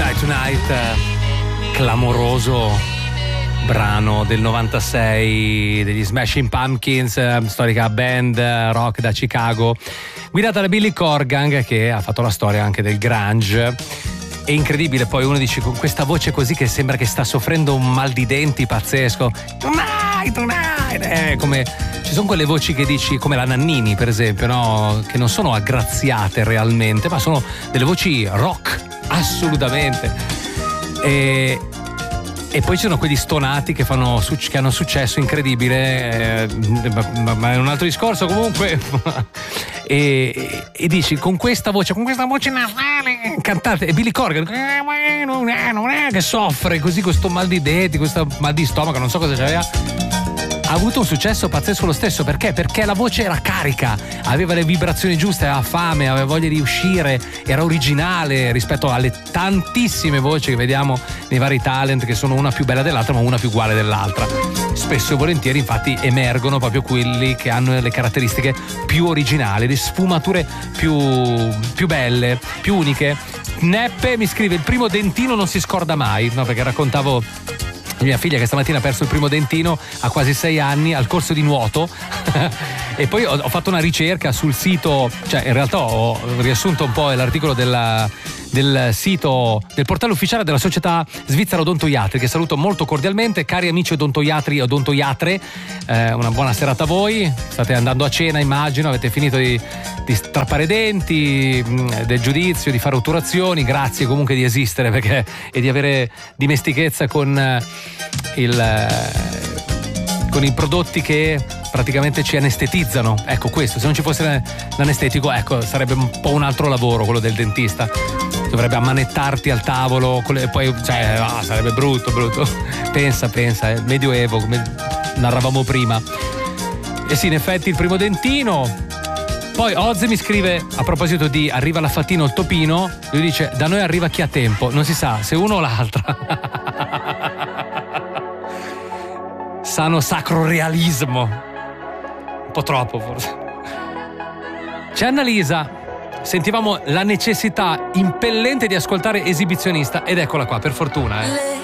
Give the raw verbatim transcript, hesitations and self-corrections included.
Tonight Tonight, clamoroso brano del novantasei degli Smashing Pumpkins, storica band rock da Chicago, guidata da Billy Corgan, che ha fatto la storia anche del grunge. È incredibile, poi uno dice con questa voce così che sembra che sta soffrendo un mal di denti pazzesco. Tonight, tonight. Eh, come ci sono quelle voci che dici, come la Nannini per esempio, no? Che non sono aggraziate realmente, ma sono delle voci rock, assolutamente. E, e poi ci sono quelli stonati che fanno che hanno successo incredibile, eh, ma, ma è un altro discorso comunque. E, e dici con questa voce, con questa voce nasale cantate, e Billy Corgan che soffre così, questo mal di denti, questo mal di stomaco, non so cosa c'aveva, ha avuto un successo pazzesco lo stesso. Perché? Perché la voce era carica, aveva le vibrazioni giuste, aveva fame, aveva voglia di uscire, era originale rispetto alle tantissime voci che vediamo nei vari talent, che sono una più bella dell'altra ma una più uguale dell'altra. Spesso e volentieri infatti emergono proprio quelli che hanno le caratteristiche più originali, le sfumature più, più belle, più uniche. Neppe mi scrive: il primo dentino non si scorda mai, no, perché raccontavo mia figlia che stamattina ha perso il primo dentino a quasi sei anni al corso di nuoto e poi ho, ho fatto una ricerca sul sito, cioè in realtà ho riassunto un po' l'articolo della, del sito del portale ufficiale della Società Svizzera Odontoiatri, che saluto molto cordialmente. Cari amici odontoiatri e odontoiatre, eh, una buona serata a voi. State andando a cena, immagino, avete finito di, di strappare denti, mh, del giudizio, di fare otturazioni. Grazie comunque di esistere, perché e di avere dimestichezza con eh, il eh, con i prodotti che praticamente ci anestetizzano. Ecco, questo, se non ci fosse l'anestetico, ecco, sarebbe un po' un altro lavoro quello del dentista. Dovrebbe ammanettarti al tavolo e poi, cioè, ah, sarebbe brutto, brutto. Pensa, pensa, eh, medioevo, come narravamo prima. E sì, in effetti il primo dentino. Poi Ozze mi scrive, a proposito di arriva la Fattino o il Topino, lui dice: da noi arriva chi ha tempo, non si sa se uno o l'altra. Sano sacro realismo, un po' troppo forse. C'è Annalisa, sentivamo la necessità impellente di ascoltare Esibizionista ed eccola qua, per fortuna, eh.